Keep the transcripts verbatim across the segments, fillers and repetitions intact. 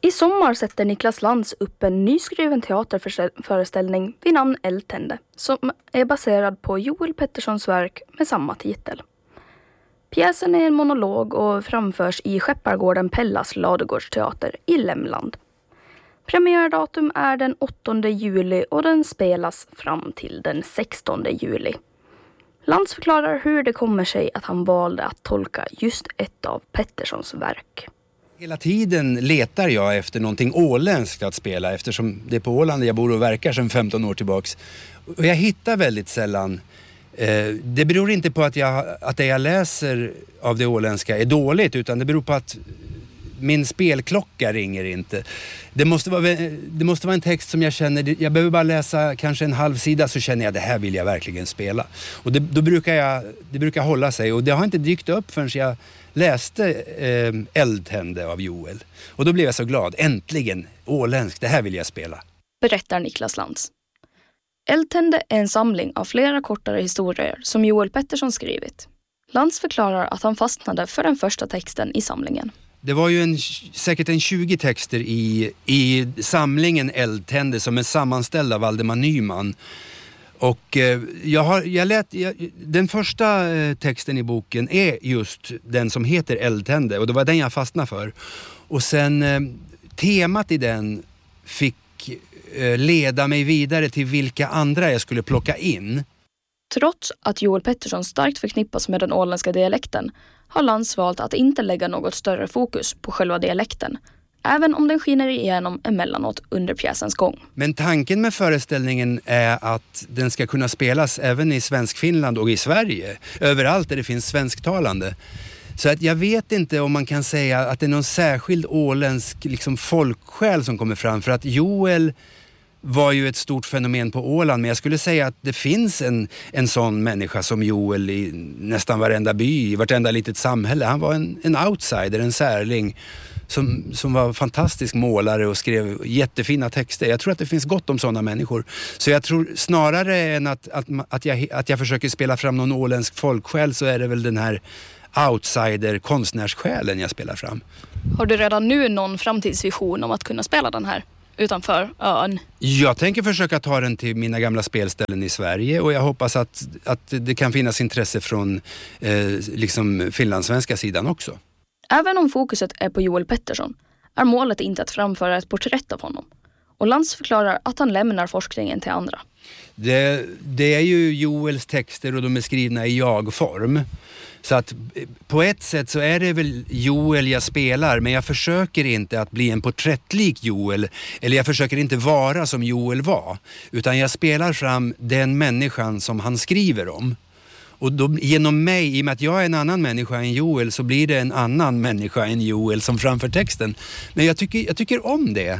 I sommar sätter Niklas Lantz upp en nyskriven teaterföreställning vid namn Eldtände som är baserad på Joel Petterssons verk med samma titel. Pjäsen är en monolog och framförs i Skeppargården Pellas ladugårdsteater i Lämland. Premiärdatum är den åttonde juli och den spelas fram till den sextonde juli. Lantz förklarar hur det kommer sig att han valde att tolka just ett av Petterssons verk. Hela tiden letar jag efter någonting åländskt att spela eftersom det är på Åland jag bor och verkar sedan femton år tillbaks. Och jag hittar väldigt sällan. Eh, det beror inte på att, jag, att det jag läser av det åländska är dåligt, utan det beror på att min spelklocka ringer inte. Det måste vara, det måste vara en text som jag känner, jag behöver bara läsa kanske en halv sida så känner jag det här vill jag verkligen spela. Och det, då brukar jag, det brukar hålla sig och det har inte dykt upp förrän jag läste eh, Eldtände av Joel. Och då blev jag så glad, äntligen, åländsk, det här vill jag spela. Berättar Niklas Lantz. Eldtände är en samling av flera kortare historier som Joel Pettersson skrivit. Lantz förklarar att han fastnade för den första texten i samlingen. Det var ju en, säkert en tjugo texter i, i samlingen Eldtände som är sammanställd av Valdemar Nyman. Och eh, jag har, jag lät, jag, den första eh, texten i boken är just den som heter Eldtände och det var den jag fastnade för. Och sen eh, temat i den fick eh, leda mig vidare till vilka andra jag skulle plocka in. Trots att Joel Pettersson starkt förknippas med den åländska dialekten har Lantz valt att inte lägga något större fokus på själva dialekten, även om den skiner igenom emellanåt under pjäsens gång. Men tanken med föreställningen är att den ska kunna spelas även i Svensk-Finland och i Sverige, överallt där det finns svensktalande. Så att jag vet inte om man kan säga att det är någon särskild åländsk liksom, folksjäl som kommer fram, för att Joel var ju ett stort fenomen på Åland, men jag skulle säga att det finns en, en sån människa som Joel i nästan varenda by, i vartenda litet samhälle. Han var en, en outsider, en särling som, som var fantastisk målare och skrev jättefina texter. Jag tror att det finns gott om sådana människor. Så jag tror snarare än att, att, att, jag, att jag försöker spela fram någon åländsk folksjäl så är det väl den här outsider konstnärssjälen jag spelar fram. Har du redan nu någon framtidsvision om att kunna spela den här utanför ön? Jag tänker försöka ta den till mina gamla spelställen i Sverige och jag hoppas att, att det kan finnas intresse från eh, liksom finlandssvenska sidan också. Även om fokuset är på Joel Pettersson är målet inte att framföra ett porträtt av honom. Och Lantz förklarar att han lämnar forskningen till andra. Det, det är ju Joels texter och de är skrivna i jag-form. Så att på ett sätt så är det väl Joel jag spelar, men jag försöker inte att bli en porträttlik Joel, eller jag försöker inte vara som Joel var, utan jag spelar fram den människan som han skriver om. Och då, genom mig, i och med att jag är en annan människa än Joel, så blir det en annan människa än Joel som framför texten. Men jag tycker, jag tycker om det.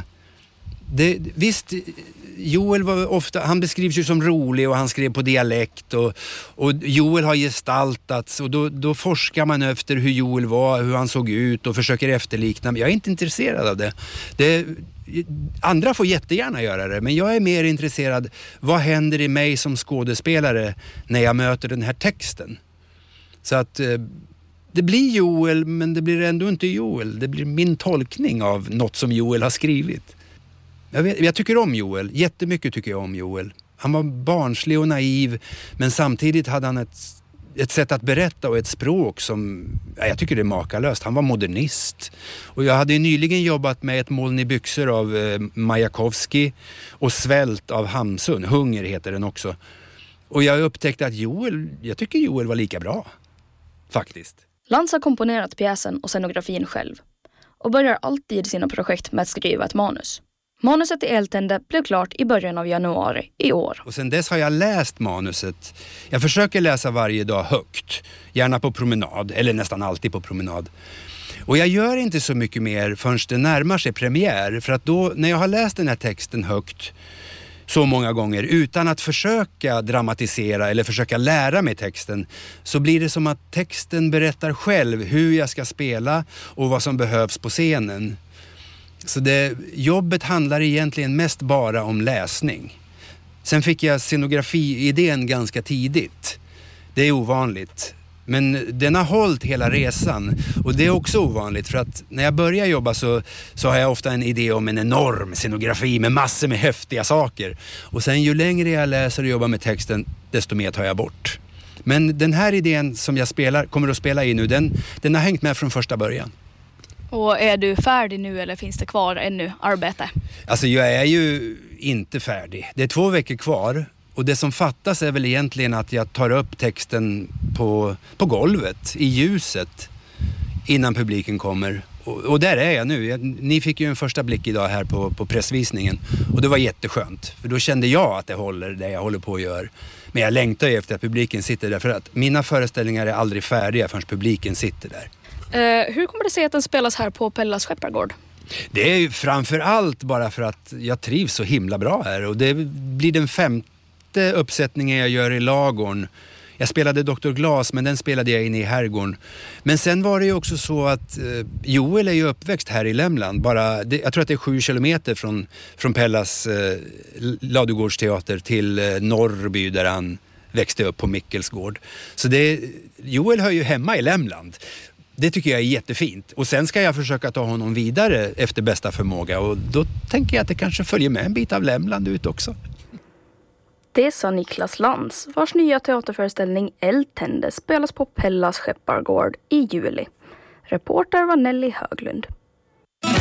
det visst, Joel var ofta, han beskrivs ju som rolig och han skrev på dialekt och, och Joel har gestaltats och då, då forskar man efter hur Joel var, hur han såg ut och försöker efterlikna. Jag är inte intresserad av det. det andra får jättegärna göra det, men jag är mer intresserad vad händer i mig som skådespelare när jag möter den här texten. Så att det blir Joel, men det blir ändå inte Joel. Det blir min tolkning av något som Joel har skrivit. Jag, vet, jag tycker om Joel, jättemycket tycker jag om Joel. Han var barnslig och naiv, men samtidigt hade han ett, ett sätt att berätta och ett språk som, ja, jag tycker det är makalöst. Han var modernist. Och jag hade nyligen jobbat med Ett moln i byxor av eh, Majakovskij och Svält av Hamsun. Hunger heter den också. Och jag upptäckte att Joel, jag tycker Joel var lika bra, faktiskt. Lantz har komponerat pjäsen och scenografin själv och börjar alltid sina projekt med att skriva ett manus. Manuset i Eldtände blev klart i början av januari i år. Och sen dess har jag läst manuset. Jag försöker läsa varje dag högt. Gärna på promenad, eller nästan alltid på promenad. Och jag gör inte så mycket mer förrän det närmar sig premiär. För att då, när jag har läst den här texten högt så många gånger utan att försöka dramatisera eller försöka lära mig texten, så blir det som att texten berättar själv hur jag ska spela och vad som behövs på scenen. Så det, jobbet handlar egentligen mest bara om läsning. Sen fick jag scenografi-idén ganska tidigt. Det är ovanligt. Men den har hållit hela resan och det är också ovanligt för att när jag börjar jobba så, så har jag ofta en idé om en enorm scenografi med massor med häftiga saker. Och sen ju längre jag läser och jobbar med texten desto mer tar jag bort. Men den här idén som jag spelar, kommer att spela i nu, den, den har hängt med från första början. Och är du färdig nu eller finns det kvar ännu arbete? Alltså jag är ju inte färdig. Det är två veckor kvar. Och det som fattas är väl egentligen att jag tar upp texten på, på golvet, i ljuset, innan publiken kommer. Och, och där är jag nu. Jag, ni fick ju en första blick idag här på, på pressvisningen. Och det var jätteskönt. För då kände jag att det håller, det jag håller på att göra. Men jag längtar ju efter att publiken sitter där. För att mina föreställningar är aldrig färdiga förrän publiken sitter där. Uh, hur kommer det sig att den spelas här på Pellas Skeppargård? Det är ju framför allt bara för att jag trivs så himla bra här. Och det blir den femte uppsättningen jag gör i Lagorn. Jag spelade doktor Glas, men den spelade jag inne i Herrgården. Men sen var det ju också så att eh, Joel är ju uppväxt här i Lämland. Bara, det, jag tror att det är sju kilometer från, från Pellas eh, Ladugårdsteater till eh, Norrby där han växte upp på Mickelsgård. Så det, Joel hör ju hemma i Lämland. Det tycker jag är jättefint. Och sen ska jag försöka ta honom vidare efter bästa förmåga. Och då tänker jag att det kanske följer med en bit av Lämland ut också. Det sa Niklas Lantz, vars nya teaterföreställning Eldtände spelas på Pellas Skeppargård i juli. Reporter var Nelly Höglund.